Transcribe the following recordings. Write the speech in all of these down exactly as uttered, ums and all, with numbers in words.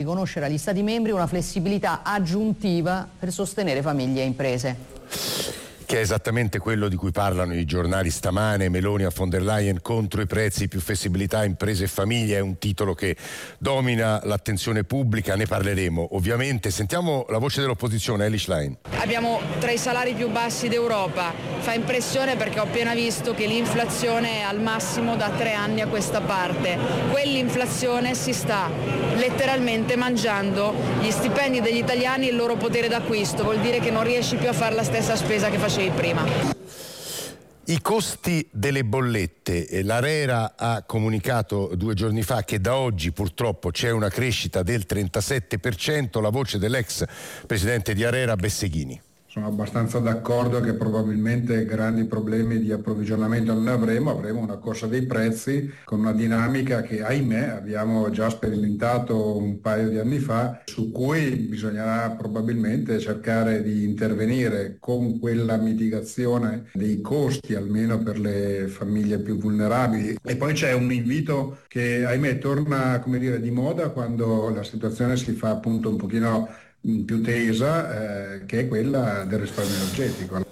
riconoscere agli Stati membri una flessibilità aggiuntiva per sostenere famiglie e imprese. Che è esattamente quello di cui parlano i giornali stamane. Meloni a von der Leyen: contro i prezzi, più flessibilità, imprese e famiglie, è un titolo che domina l'attenzione pubblica, ne parleremo ovviamente. Sentiamo la voce dell'opposizione, Elly Schlein. Abbiamo tra i salari più bassi d'Europa, fa impressione perché ho appena visto che l'inflazione è al massimo da tre anni a questa parte. Quell'inflazione si sta letteralmente mangiando gli stipendi degli italiani e il loro potere d'acquisto, vuol dire che non riesci più a fare la stessa spesa che facevi prima. I costi delle bollette. L'ARERA ha comunicato due giorni fa che da oggi purtroppo c'è una crescita del trentasette per cento. La voce dell'ex presidente di ARERA, Besseghini. Sono abbastanza d'accordo che probabilmente grandi problemi di approvvigionamento non ne avremo, avremo una corsa dei prezzi con una dinamica che, ahimè, abbiamo già sperimentato un paio di anni fa, su cui bisognerà probabilmente cercare di intervenire con quella mitigazione dei costi, almeno per le famiglie più vulnerabili. E poi c'è un invito che, ahimè, torna, come dire, di moda quando la situazione si fa appunto un pochino più tesa, eh, che è quella del risparmio energetico.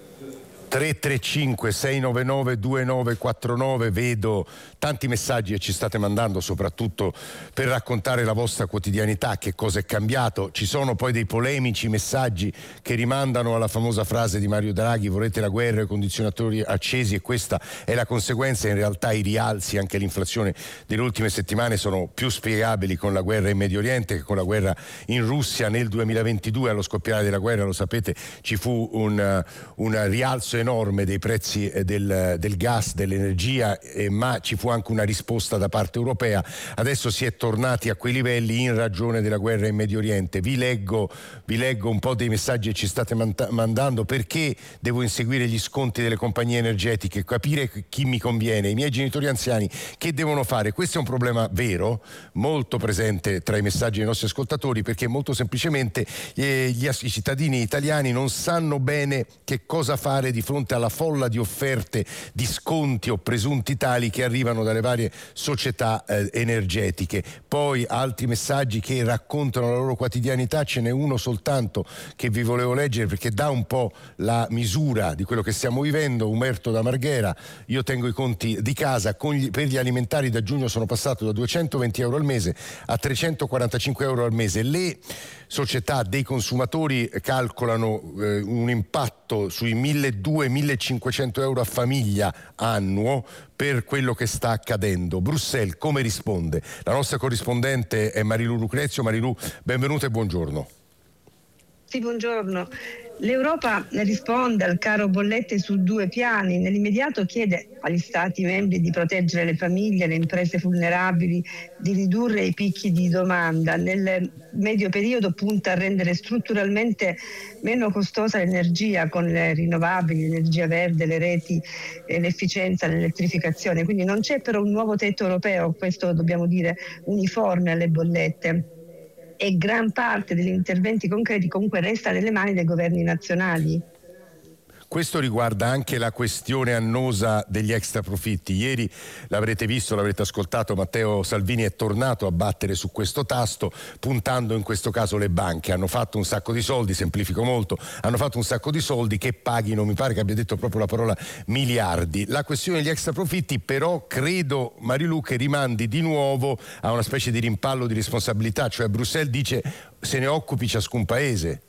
tre tre cinque sei nove nove due nove quattro nove, vedo tanti messaggi che ci state mandando, soprattutto per raccontare la vostra quotidianità, che cosa è cambiato. Ci sono poi dei polemici messaggi che rimandano alla famosa frase di Mario Draghi: volete la guerra, i condizionatori accesi, e questa è la conseguenza. In realtà i rialzi, anche l'inflazione delle ultime settimane, sono più spiegabili con la guerra in Medio Oriente che con la guerra in Russia. Nel duemilaventidue, allo scoppiare della guerra, lo sapete, ci fu un, un rialzo enorme dei prezzi del, del gas, dell'energia, eh, ma ci fu anche una risposta da parte europea. Adesso si è tornati a quei livelli in ragione della guerra in Medio Oriente. Vi leggo, vi leggo un po' dei messaggi che ci state manda- mandando. Perché devo inseguire gli sconti delle compagnie energetiche, capire chi mi conviene, i miei genitori anziani che devono fare? Questo è un problema vero, molto presente tra i messaggi dei nostri ascoltatori, perché molto semplicemente eh, gli, i cittadini italiani non sanno bene che cosa fare di fronte alla folla di offerte di sconti o presunti tali che arrivano dalle varie società eh, energetiche. Poi altri messaggi che raccontano la loro quotidianità, ce n'è uno soltanto che vi volevo leggere perché dà un po' la misura di quello che stiamo vivendo. Umberto da Marghera: io tengo i conti di casa, con gli, per gli alimentari da giugno sono passato da duecentoventi euro al mese a trecentoquarantacinque euro al mese. Le società dei consumatori calcolano eh, un impatto sui milleduecento millecinquecento euro a famiglia annuo per quello che sta accadendo. Bruxelles come risponde? La nostra corrispondente è Marilu Lucrezio. Marilu, benvenuta e buongiorno. Sì, buongiorno. L'Europa risponde al caro bollette su due piani. Nell'immediato chiede agli Stati membri di proteggere le famiglie, le imprese vulnerabili, di ridurre i picchi di domanda. Nel medio periodo punta a rendere strutturalmente meno costosa l'energia con le rinnovabili, l'energia verde, le reti, l'efficienza, l'elettrificazione. Quindi non c'è però un nuovo tetto europeo, questo dobbiamo dire, uniforme alle bollette. E gran parte degli interventi concreti comunque resta nelle mani dei governi nazionali. Questo riguarda anche la questione annosa degli extra profitti. Ieri l'avrete visto, l'avrete ascoltato, Matteo Salvini è tornato a battere su questo tasto, puntando in questo caso le banche. Hanno fatto un sacco di soldi, semplifico molto, hanno fatto un sacco di soldi che paghino, mi pare che abbia detto proprio la parola miliardi. La questione degli extra profitti però credo, Marilu, che rimandi di nuovo a una specie di rimpallo di responsabilità, cioè Bruxelles dice se ne occupi ciascun paese.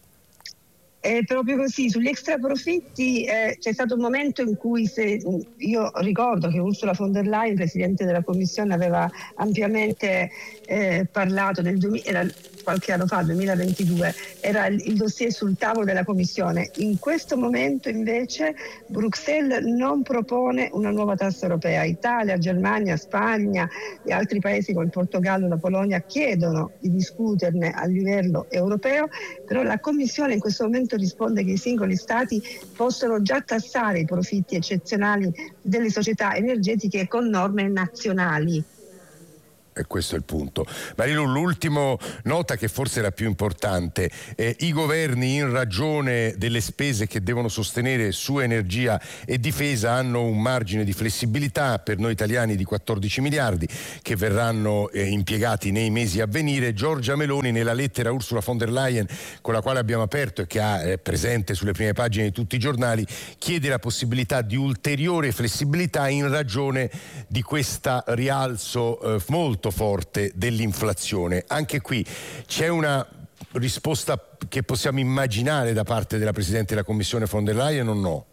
È proprio così. Sugli extra profitti eh, c'è stato un momento in cui se, io ricordo che Ursula von der Leyen, Presidente della Commissione, aveva ampiamente eh, parlato nel duemila, era qualche anno fa, duemilaventidue, era il, il dossier sul tavolo della Commissione. In questo momento invece Bruxelles non propone una nuova tassa europea. Italia, Germania, Spagna e altri paesi come il Portogallo e la Polonia chiedono di discuterne a livello europeo, però la Commissione in questo momento risponde che i singoli stati possono già tassare i profitti eccezionali delle società energetiche con norme nazionali. E questo è il punto. Marilu, l'ultima nota che forse è la più importante. Eh, I governi, in ragione delle spese che devono sostenere su energia e difesa, hanno un margine di flessibilità per noi italiani di quattordici miliardi che verranno eh, impiegati nei mesi a venire. Giorgia Meloni, nella lettera a Ursula von der Leyen, con la quale abbiamo aperto e che ha eh, presente sulle prime pagine di tutti i giornali, chiede la possibilità di ulteriore flessibilità in ragione di questa rialzo eh, molto forte dell'inflazione. Anche qui c'è una risposta che possiamo immaginare da parte della Presidente della Commissione von der Leyen o no?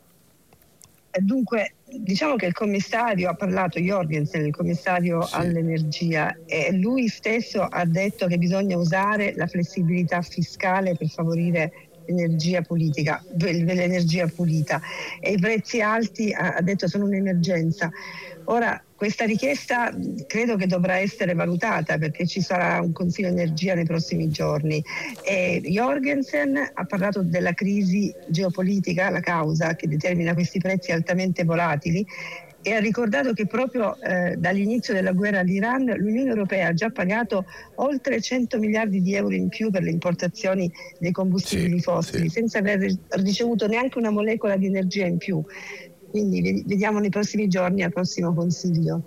Dunque, diciamo che il commissario ha parlato, Jorgensen, il commissario sì. all'energia, e lui stesso ha detto che bisogna usare la flessibilità fiscale per favorire l'energia politica, l'energia pulita, e i prezzi alti, ha detto, sono un'emergenza. Ora, questa richiesta credo che dovrà essere valutata, perché ci sarà un Consiglio Energia nei prossimi giorni, e Jorgensen ha parlato della crisi geopolitica, la causa che determina questi prezzi altamente volatili, e ha ricordato che proprio eh, dall'inizio della guerra all'Iran l'Unione Europea ha già pagato oltre cento miliardi di euro in più per le importazioni dei combustibili sì, fossili, sì. senza aver ricevuto neanche una molecola di energia in più. Quindi vediamo nei prossimi giorni al prossimo Consiglio.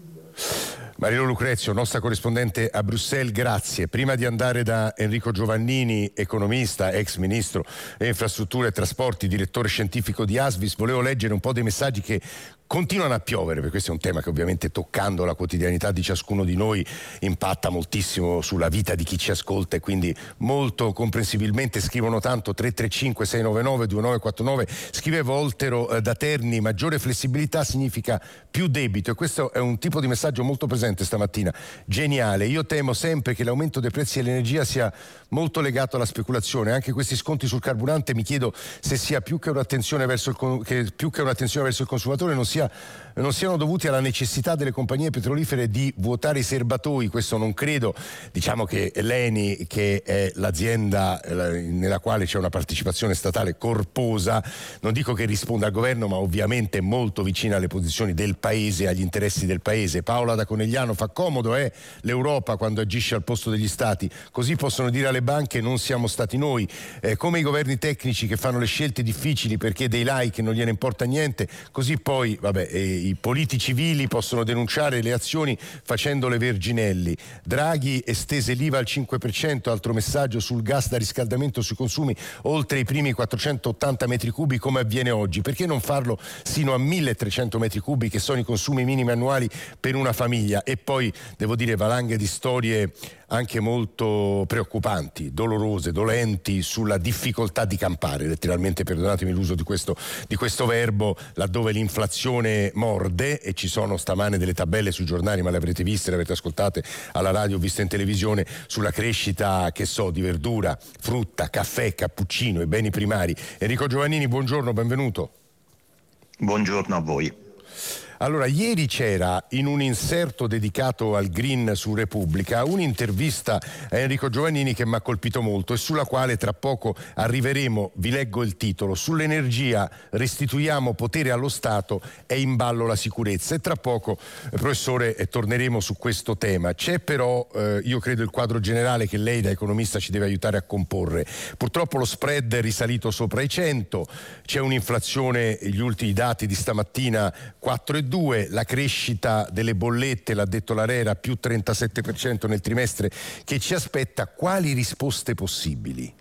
Marilu Lucrezio, nostra corrispondente a Bruxelles, grazie. Prima di andare da Enrico Giovannini, economista, ex ministro e infrastrutture e trasporti, direttore scientifico di Asvis, volevo leggere un po' dei messaggi che continuano a piovere, perché questo è un tema che ovviamente, toccando la quotidianità di ciascuno di noi, impatta moltissimo sulla vita di chi ci ascolta, e quindi molto comprensibilmente scrivono tanto. Tre tre cinque sei nove nove due nove quattro nove, scrive Voltero eh, da Terni: maggiore flessibilità significa più debito, e questo è un tipo di messaggio molto presente stamattina. Geniale. Io temo sempre che l'aumento dei prezzi dell'energia sia molto legato alla speculazione. Anche questi sconti sul carburante, mi chiedo se sia più che un'attenzione verso il, che più che un'attenzione verso il consumatore non sia non siano dovuti alla necessità delle compagnie petrolifere di vuotare i serbatoi. Questo non credo. Diciamo che l'Eni, che è l'azienda nella quale c'è una partecipazione statale corposa, non dico che risponda al governo, ma ovviamente è molto vicina alle posizioni del paese, agli interessi del paese. Paola da Conegliano: fa comodo eh, l'Europa quando agisce al posto degli stati, così possono dire alle banche non siamo stati noi, eh, come i governi tecnici che fanno le scelte difficili perché dei like non gliene importa niente, così poi vabbè, eh, i politici vili possono denunciare le azioni facendole verginelli. Draghi estese l'I V A al cinque per cento, altro messaggio sul gas da riscaldamento sui consumi oltre i primi quattrocentottanta metri cubi come avviene oggi. Perché non farlo sino a milletrecento metri cubi, che sono i consumi minimi annuali per una famiglia? E poi devo dire valanghe di storie anche molto preoccupanti, dolorose, dolenti, sulla difficoltà di campare, letteralmente, perdonatemi l'uso di questo, di questo verbo, laddove l'inflazione morde, e ci sono stamane delle tabelle sui giornali, ma le avrete viste, le avete ascoltate alla radio, viste in televisione, sulla crescita, che so, di verdura, frutta, caffè, cappuccino e beni primari. Enrico Giovannini, buongiorno, benvenuto. Buongiorno a voi. Allora, ieri c'era, in un inserto dedicato al Green su Repubblica, un'intervista a Enrico Giovannini che mi ha colpito molto e sulla quale tra poco arriveremo. Vi leggo il titolo: sull'energia restituiamo potere allo Stato, è in ballo la sicurezza. E tra poco, professore, eh, torneremo su questo tema. C'è però, eh, io credo, il quadro generale che lei da economista ci deve aiutare a comporre. Purtroppo lo spread è risalito sopra i cento, c'è un'inflazione, gli ultimi dati di stamattina quattro virgola due, la crescita delle bollette, l'ha detto l'Arera, più trentasette per cento nel trimestre che ci aspetta. Quali risposte possibili?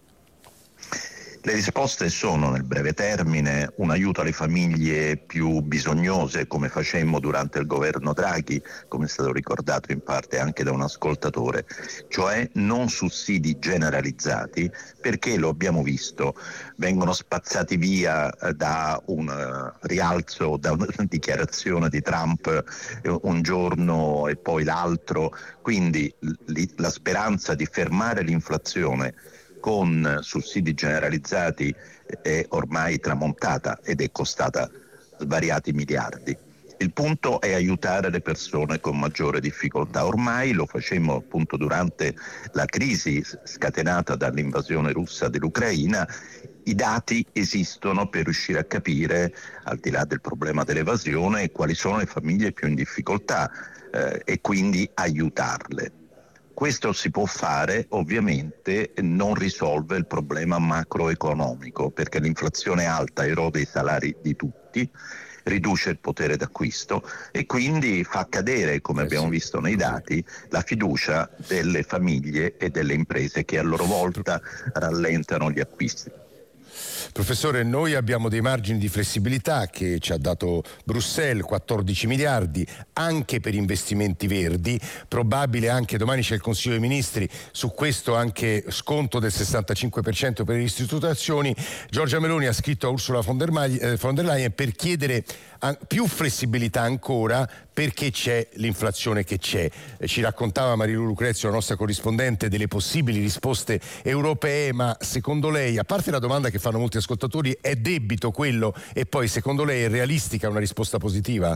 Le risposte sono, nel breve termine, un aiuto alle famiglie più bisognose, come facemmo durante il governo Draghi, come è stato ricordato in parte anche da un ascoltatore, cioè non sussidi generalizzati, perché lo abbiamo visto, vengono spazzati via da un rialzo, da una dichiarazione di Trump un giorno e poi l'altro, quindi la speranza di fermare l'inflazione con sussidi generalizzati è ormai tramontata ed è costata svariati miliardi. Il punto è aiutare le persone con maggiore difficoltà. Ormai lo facemmo appunto durante la crisi scatenata dall'invasione russa dell'Ucraina. I dati esistono per riuscire a capire, al di là del problema dell'evasione, quali sono le famiglie più in difficoltà eh, e quindi aiutarle. Questo si può fare, ovviamente non risolve il problema macroeconomico, perché l'inflazione alta erode i salari di tutti, riduce il potere d'acquisto e quindi fa cadere, come abbiamo visto nei dati, la fiducia delle famiglie e delle imprese che a loro volta rallentano gli acquisti. Professore, noi abbiamo dei margini di flessibilità che ci ha dato Bruxelles, quattordici miliardi anche per investimenti verdi, probabile anche domani c'è il Consiglio dei Ministri, su questo anche sconto del sessantacinque per cento per le ristrutturazioni. Giorgia Meloni ha scritto a Ursula von der Leyen, von der Leyen per chiedere più flessibilità ancora perché c'è l'inflazione che c'è. Ci raccontava Marilu Lucrezio, la nostra corrispondente, delle possibili risposte europee, ma secondo lei, a parte la domanda che fanno molti ascoltatori, è debito quello, e poi secondo lei è realistica una risposta positiva?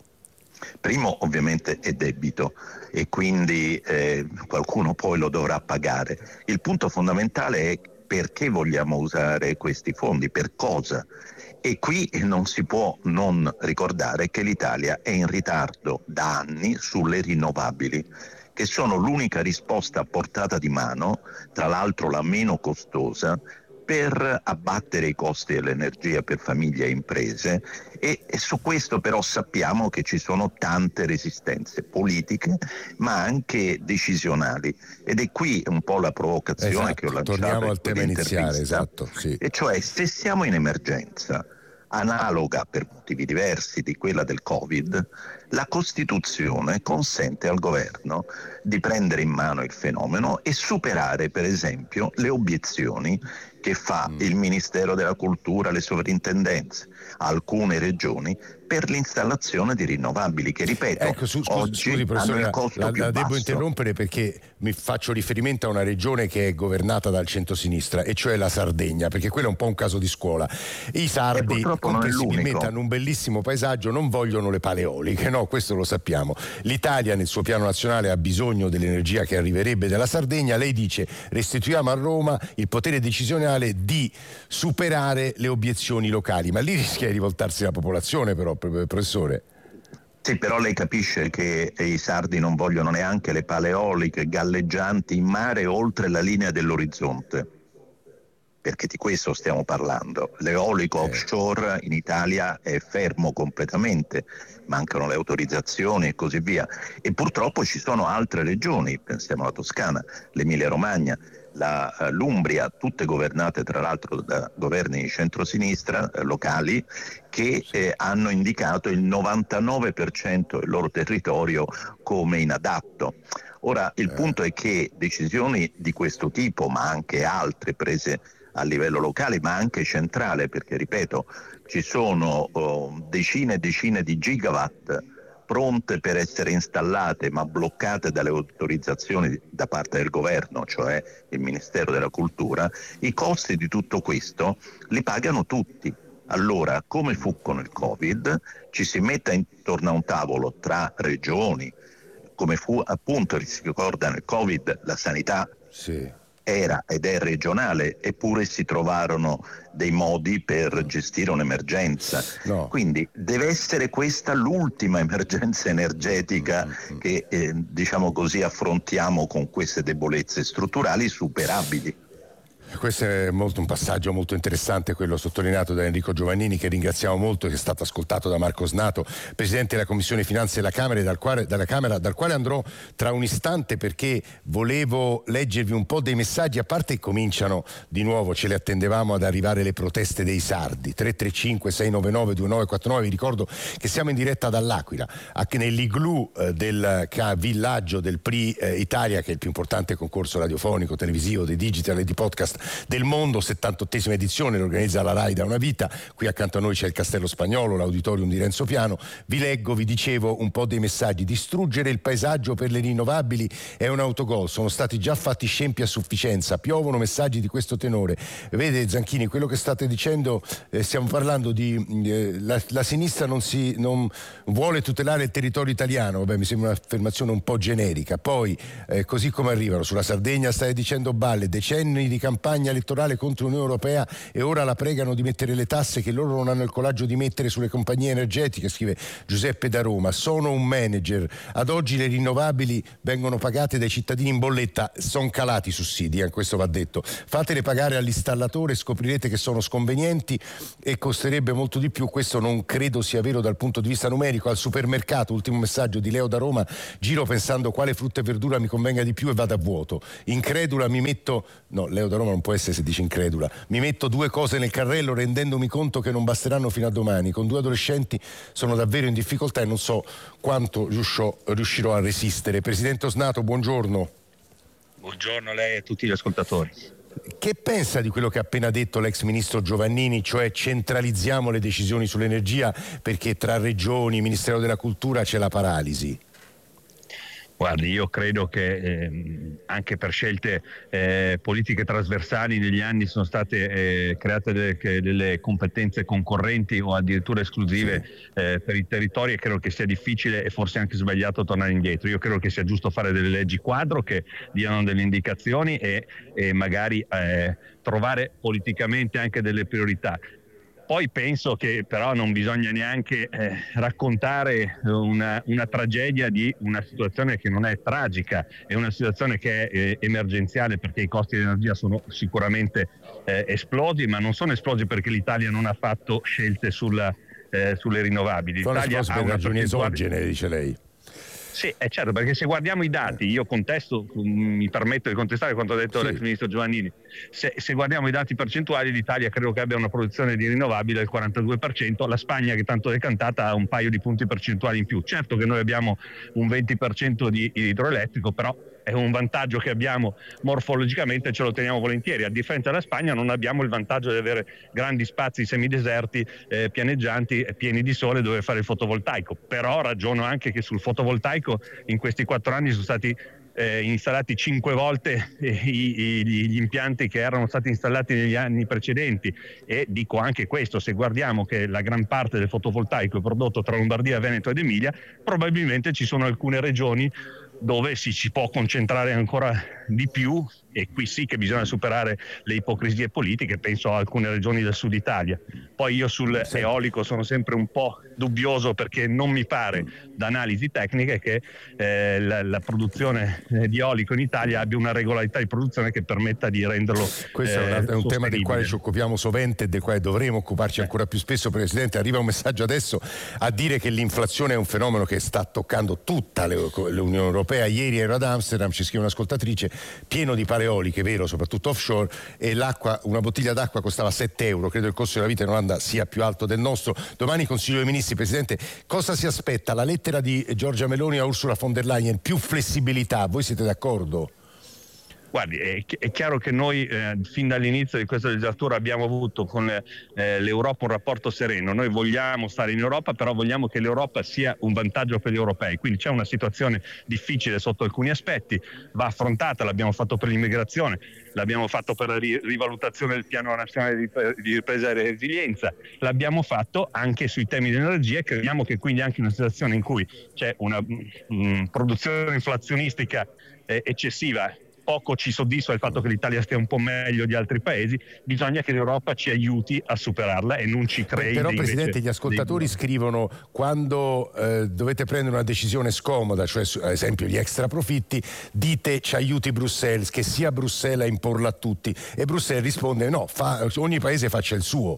Primo, ovviamente è debito e quindi eh, qualcuno poi lo dovrà pagare. Il punto fondamentale è perché vogliamo usare questi fondi, per cosa? E qui non si può non ricordare che l'Italia è in ritardo da anni sulle rinnovabili, che sono l'unica risposta a portata di mano, tra l'altro la meno costosa, per abbattere i costi dell'energia per famiglie e imprese e, e su questo però sappiamo che ci sono tante resistenze politiche ma anche decisionali, ed è qui un po' la provocazione, esatto, che ho lanciato. Torniamo al tema iniziale, esatto, sì. E cioè, se siamo in emergenza analoga per motivi diversi di quella del Covid, la Costituzione consente al governo di prendere in mano il fenomeno e superare, per esempio, le obiezioni che fa mm. il Ministero della Cultura, le sovrintendenze, alcune regioni, per l'installazione di rinnovabili che, ripeto, ecco, su, scusi, oggi scusi, hanno il costo la, più la basso. Devo interrompere perché mi faccio riferimento a una regione che è governata dal centrosinistra, e cioè la Sardegna, perché quello è un po' un caso di scuola. I sardi comprensibilmente hanno un bellissimo paesaggio, non vogliono le pale eoliche, no, questo lo sappiamo. L'Italia nel suo piano nazionale ha bisogno dell'energia che arriverebbe dalla Sardegna. Lei dice: restituiamo a Roma il potere decisionale di superare le obiezioni locali, ma lì rischia di rivoltarsi la popolazione, però, professore. Sì, però lei capisce che i sardi non vogliono neanche le pale eoliche galleggianti in mare oltre la linea dell'orizzonte, perché di questo stiamo parlando. L'eolico eh. offshore in Italia è fermo completamente, mancano le autorizzazioni e così via, e purtroppo ci sono altre regioni, pensiamo alla Toscana, l'Emilia Romagna, la uh, l'Umbria, tutte governate tra l'altro da governi di centrosinistra eh, locali, che eh, hanno indicato il novantanove per cento del loro territorio come inadatto. Ora il eh. punto è che decisioni di questo tipo, ma anche altre prese a livello locale ma anche centrale, perché ripeto ci sono oh, decine e decine di gigawatt pronte per essere installate ma bloccate dalle autorizzazioni da parte del governo, cioè il Ministero della Cultura, i costi di tutto questo li pagano tutti. Allora, come fu con il Covid, ci si metta intorno a un tavolo tra regioni, come fu appunto, si ricorda nel Covid, la sanità sì. era ed è regionale, eppure si trovarono dei modi per gestire un'emergenza. No. Quindi deve essere questa l'ultima emergenza energetica mm-hmm. che eh, diciamo così affrontiamo con queste debolezze strutturali superabili. Questo è molto, un passaggio molto interessante, quello sottolineato da Enrico Giovannini, che ringraziamo molto, che è stato ascoltato da Marco Snato, Presidente della Commissione Finanze della Camera, dal quale, dalla Camera, dal quale andrò tra un istante, perché volevo leggervi un po' dei messaggi, a parte che cominciano di nuovo, ce le attendevamo, ad arrivare le proteste dei sardi. Tre tre cinque sei nove nove due nove quattro nove, vi ricordo che siamo in diretta dall'Aquila, anche nell'igloo eh, del ca, villaggio del P R I eh, Italia, che è il più importante concorso radiofonico, televisivo, di digital e di podcast del mondo, settantottesima edizione, lo organizza la RAI da una vita. Qui accanto a noi c'è il Castello Spagnolo, l'auditorium di Renzo Piano. Vi leggo, vi dicevo un po' dei messaggi. Distruggere il paesaggio per le rinnovabili è un autogol, sono stati già fatti scempi a sufficienza, piovono messaggi di questo tenore. Vede Zanchini, quello che state dicendo, eh, stiamo parlando di eh, la, la sinistra non si non vuole tutelare il territorio italiano. Vabbè, mi sembra un'affermazione un po' generica. Poi eh, così come arrivano sulla Sardegna, stai dicendo balle, decenni di campagna elettorale contro l'Unione Europea e ora la pregano di mettere le tasse che loro non hanno il coraggio di mettere sulle compagnie energetiche, scrive Giuseppe da Roma. Sono un manager, ad oggi le rinnovabili vengono pagate dai cittadini in bolletta, sono calati i sussidi, eh, questo va detto. Fatele pagare all'installatore, scoprirete che sono sconvenienti e costerebbe molto di più. Questo non credo sia vero dal punto di vista numerico. Al supermercato, ultimo messaggio di Leo da Roma, giro pensando quale frutta e verdura mi convenga di più e vado a vuoto. Incredula mi metto, no, Leo da Roma non può essere se dice incredula, mi metto due cose nel carrello rendendomi conto che non basteranno fino a domani. Con due adolescenti sono davvero in difficoltà e non so quanto riuscirò, riuscirò a resistere. Presidente Osnato, buongiorno. Buongiorno a lei e a tutti gli ascoltatori. Che pensa di quello che ha appena detto l'ex ministro Giovannini, cioè centralizziamo le decisioni sull'energia perché tra regioni e Ministero della Cultura c'è la paralisi? Guardi, io credo che eh, anche per scelte eh, politiche trasversali negli anni sono state eh, create delle, delle competenze concorrenti o addirittura esclusive eh, per i territori, e credo che sia difficile e forse anche sbagliato tornare indietro. Io credo che sia giusto fare delle leggi quadro che diano delle indicazioni e, e magari eh, trovare politicamente anche delle priorità. Poi penso che però non bisogna neanche eh, raccontare una, una tragedia di una situazione che non è tragica, è una situazione che è eh, emergenziale, perché i costi di energia sono sicuramente eh, esplosi, ma non sono esplosi perché l'Italia non ha fatto scelte sulla, eh, sulle rinnovabili. Sono L'Italia esplosi per ragioni esogene, dice lei. Sì, è certo, perché se guardiamo i dati, io contesto, mi permetto di contestare quanto ha detto sì. l'ex ministro Giovannini, se, se guardiamo i dati percentuali l'Italia credo che abbia una produzione di rinnovabile del quarantadue per cento, la Spagna che tanto decantata ha un paio di punti percentuali in più. Certo che noi abbiamo un venti per cento di idroelettrico, però è un vantaggio che abbiamo morfologicamente e ce lo teniamo volentieri. A differenza della Spagna non abbiamo il vantaggio di avere grandi spazi semideserti, eh, pianeggianti, pieni di sole dove fare il fotovoltaico. Però ragiono anche che sul fotovoltaico in questi quattro anni sono stati eh, installati cinque volte eh, i, i, gli impianti che erano stati installati negli anni precedenti, e dico anche questo: se guardiamo che la gran parte del fotovoltaico è prodotto tra Lombardia, Veneto ed Emilia, probabilmente ci sono alcune regioni dove si ci può concentrare ancora di più, e qui sì che bisogna superare le ipocrisie politiche. Penso a alcune regioni del sud Italia. Poi io sul sì. eolico sono sempre un po' dubbioso, perché non mi pare da analisi tecniche che eh, la, la produzione di eolico in Italia abbia una regolarità di produzione che permetta di renderlo questo eh, è, una, è un tema del quale ci occupiamo sovente e del quale dovremo occuparci eh. ancora più spesso. Presidente, arriva un messaggio adesso a dire che l'inflazione è un fenomeno che sta toccando tutta l'Unione Europea. Ieri ero ad Amsterdam, ci scrive un'ascoltatrice, pieno di pale eoliche, vero, soprattutto offshore, e l'acqua, una bottiglia d'acqua costava sette euro. Credo il costo della vita in Olanda sia più alto del nostro. Domani Consiglio dei Ministri. Presidente, cosa si aspetta? La lettera di Giorgia Meloni a Ursula von der Leyen, più flessibilità, voi siete d'accordo? Guardi, è, è chiaro che noi eh, fin dall'inizio di questa legislatura abbiamo avuto con eh, l'Europa un rapporto sereno. Noi vogliamo stare in Europa, però vogliamo che l'Europa sia un vantaggio per gli europei. Quindi c'è una situazione difficile sotto alcuni aspetti, va affrontata, l'abbiamo fatto per l'immigrazione, l'abbiamo fatto per la ri- rivalutazione del piano nazionale di, di ripresa e resilienza, l'abbiamo fatto anche sui temi dell'energia, e crediamo che quindi anche in una situazione in cui c'è una mh, produzione inflazionistica eh, eccessiva, poco ci soddisfa il fatto che l'Italia stia un po' meglio di altri paesi, bisogna che l'Europa ci aiuti a superarla e non ci crei. Però Presidente, gli ascoltatori dei... scrivono: quando eh, dovete prendere una decisione scomoda, cioè ad esempio gli extra profitti, dite ci aiuti Bruxelles, che sia Bruxelles a imporla a tutti, e Bruxelles risponde no, fa, ogni paese faccia il suo.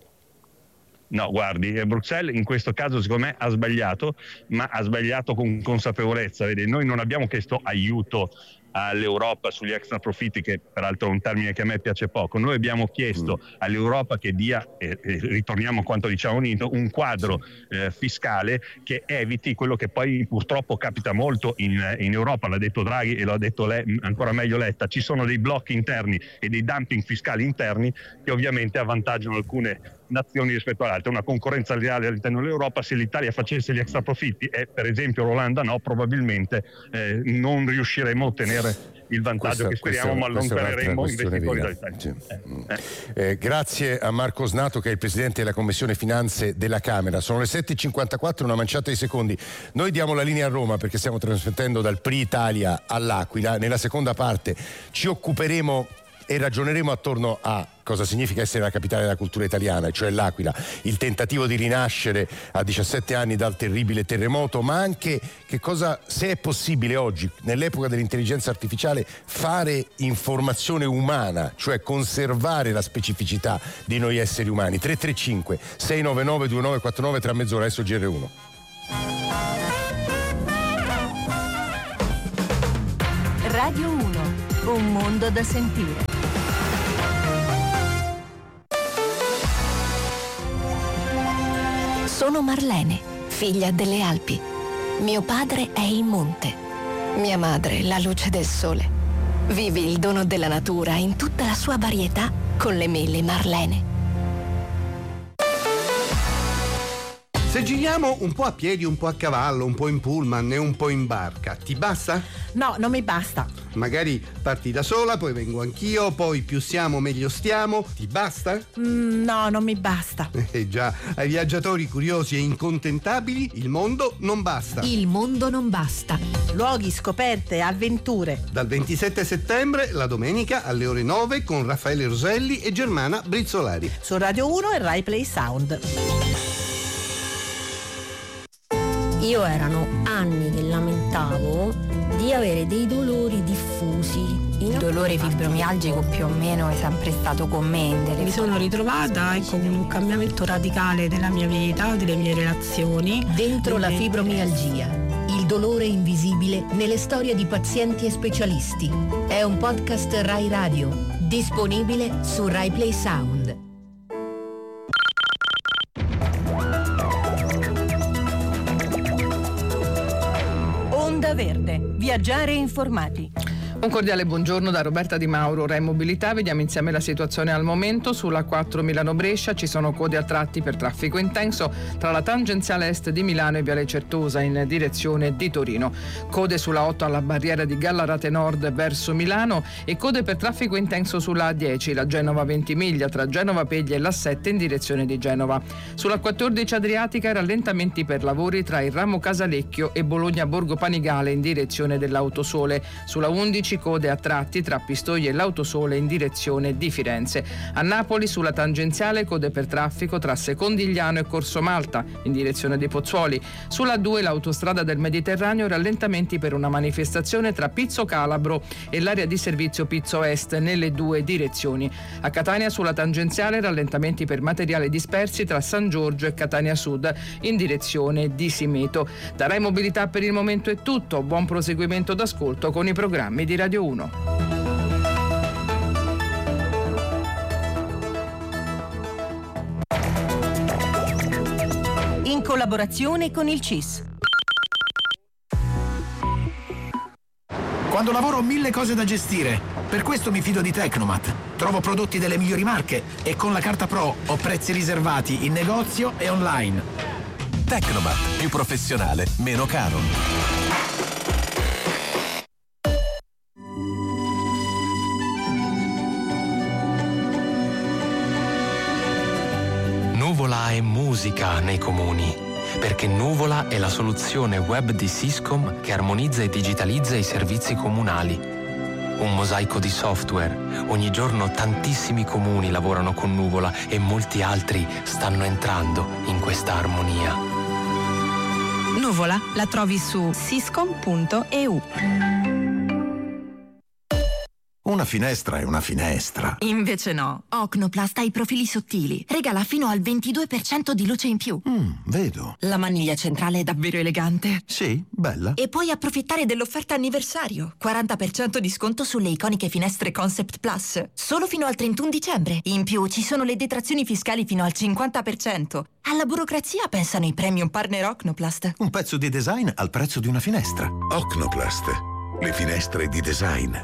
No, guardi, Bruxelles in questo caso secondo me ha sbagliato, ma ha sbagliato con consapevolezza. Vede, noi non abbiamo chiesto aiuto all'Europa sugli extra profitti, che peraltro è un termine che a me piace poco. Noi abbiamo chiesto mm. all'Europa che dia, e, e ritorniamo a quanto diciamo Nito, un quadro eh, fiscale che eviti quello che poi purtroppo capita molto in, in Europa, l'ha detto Draghi e lo ha detto lei, ancora meglio Letta. Ci sono dei blocchi interni e dei dumping fiscali interni che ovviamente avvantaggiano alcune nazioni rispetto all'altre, una concorrenza leale all'interno dell'Europa. Se l'Italia facesse gli extra profitti e per esempio l'Olanda no, probabilmente eh, non riusciremo a ottenere il vantaggio questa, che speriamo, ma allontaneremo investitori dall'Italia. Sì. Eh. Eh, grazie a Marco Snato, che è il Presidente della Commissione Finanze della Camera. Sono le sette e cinquantaquattro, una manciata di secondi. Noi diamo la linea a Roma perché stiamo trasmettendo dal P R I Italia all'Aquila. Nella seconda parte ci occuperemo e ragioneremo attorno a cosa significa essere la capitale della cultura italiana, cioè l'Aquila, il tentativo di rinascere a diciassette anni dal terribile terremoto, ma anche che cosa, se è possibile oggi, nell'epoca dell'intelligenza artificiale, fare informazione umana, cioè conservare la specificità di noi esseri umani. tre tre cinque sei nove nove due nove quattro nove, tra mezz'ora, adesso G R uno. Radio uno, un mondo da sentire. Sono Marlene, figlia delle Alpi. Mio padre è il monte. Mia madre, la luce del sole. Vivi il dono della natura in tutta la sua varietà con le mele Marlene. Se giriamo un po' a piedi, un po' a cavallo, un po' in pullman e un po' in barca, ti basta? No, non mi basta. Magari parti da sola, poi vengo anch'io, poi più siamo meglio stiamo, ti basta? Mm, no, non mi basta. Eh già, ai viaggiatori curiosi e incontentabili il mondo non basta. Il mondo non basta. Luoghi, scoperte, avventure. Dal ventisette settembre, la domenica alle ore nove con Raffaele Roselli e Germana Brizzolari. Su Radio uno e Rai Play Sound. Io erano anni che lamentavo di avere dei dolori diffusi. Il dolore fibromialgico più o meno è sempre stato con me. Mi sono ritrovata ecco, con un cambiamento radicale della mia vita, delle mie relazioni. Dentro la fibromialgia, il dolore invisibile nelle storie di pazienti e specialisti. È un podcast Rai Radio, disponibile su Rai Play Sound. Onda Verde, viaggiare informati. Un cordiale buongiorno da Roberta Di Mauro, Rai Mobilità. Vediamo insieme la situazione al momento. Sulla quattro Milano-Brescia ci sono code a tratti per traffico intenso tra la tangenziale est di Milano e Viale Certosa in direzione di Torino. Code sulla otto alla barriera di Gallarate Nord verso Milano e code per traffico intenso sulla A dieci, la Genova Ventimiglia tra Genova Peglia e l'A sette in direzione di Genova. Sulla quattordici Adriatica rallentamenti per lavori tra il ramo Casalecchio e Bologna Borgo Panigale in direzione dell'Autosole. Sulla undici code a tratti tra Pistoia e l'Autosole in direzione di Firenze. A Napoli sulla tangenziale code per traffico tra Secondigliano e Corso Malta in direzione di Pozzuoli. Sulla due l'autostrada del Mediterraneo rallentamenti per una manifestazione tra Pizzo Calabro e l'area di servizio Pizzo Est nelle due direzioni. A Catania sulla tangenziale rallentamenti per materiali dispersi tra San Giorgio e Catania Sud in direzione di Simeto. Da Rai Mobilità per il momento è tutto. Buon proseguimento d'ascolto con i programmi di Radio uno. In collaborazione con il C I S. Quando lavoro ho mille cose da gestire, per questo mi fido di Tecnomat. Trovo prodotti delle migliori marche e con la carta Pro ho prezzi riservati in negozio e online. Tecnomat, più professionale, meno caro. Nuvola è musica nei comuni, perché Nuvola è la soluzione web di Syscom che armonizza e digitalizza i servizi comunali. Un mosaico di software. Ogni giorno tantissimi comuni lavorano con Nuvola e molti altri stanno entrando in questa armonia. Nuvola la trovi su syscom punto e u. Una finestra è una finestra. Invece no. Ocnoplast ha i profili sottili. Regala fino al ventidue per cento di luce in più. Mm, vedo. La maniglia centrale è davvero elegante. Sì, bella. E puoi approfittare dell'offerta anniversario. quaranta per cento di sconto sulle iconiche finestre Concept Plus. Solo fino al trentuno dicembre. In più ci sono le detrazioni fiscali fino al cinquanta per cento. Alla burocrazia pensano i premium partner Ocnoplast. Un pezzo di design al prezzo di una finestra. Ocnoplast. Le finestre di design.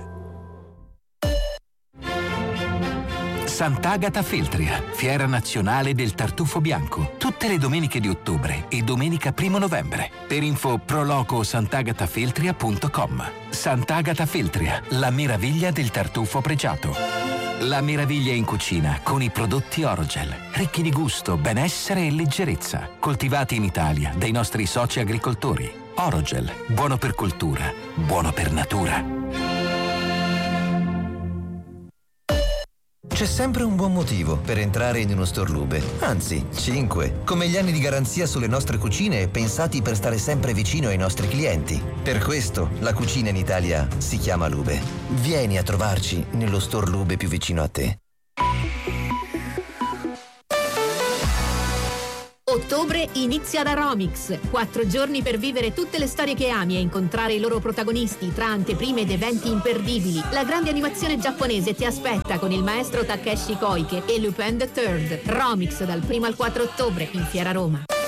Sant'Agata Feltria, fiera nazionale del tartufo bianco, tutte le domeniche di ottobre e domenica primo novembre. Per info proloco sant'agatafeltria punto com. Sant'Agata Feltria, la meraviglia del tartufo pregiato. La meraviglia in cucina con i prodotti Orogel, ricchi di gusto, benessere e leggerezza, coltivati in Italia dai nostri soci agricoltori. Orogel, buono per cultura, buono per natura. C'è sempre un buon motivo per entrare in uno store Lube, anzi, cinque, come gli anni di garanzia sulle nostre cucine pensati per stare sempre vicino ai nostri clienti. Per questo la cucina in Italia si chiama Lube. Vieni a trovarci nello store Lube più vicino a te. Ottobre inizia da Romix. Quattro giorni per vivere tutte le storie che ami e incontrare i loro protagonisti tra anteprime ed eventi imperdibili. La grande animazione giapponese ti aspetta con il maestro Takeshi Koike e Lupin the Third. Romix dal primo al quattro ottobre in Fiera Roma.